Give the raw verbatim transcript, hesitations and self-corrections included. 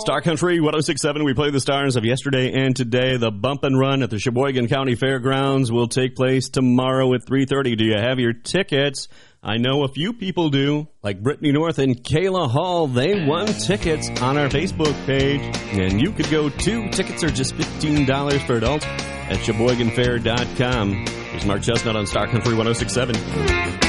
Star Country one oh six point seven, we play the stars of yesterday and today. The Bump and Run at the Sheboygan County Fairgrounds will take place tomorrow at three thirty. Do you have your tickets? I know a few people do, like Brittany North and Kayla Hall. They won tickets on our Facebook page, and you could go too. Tickets are just fifteen dollars for adults at Sheboygan Fair dot com. Here's Mark Chestnut on Star Country one oh six point seven.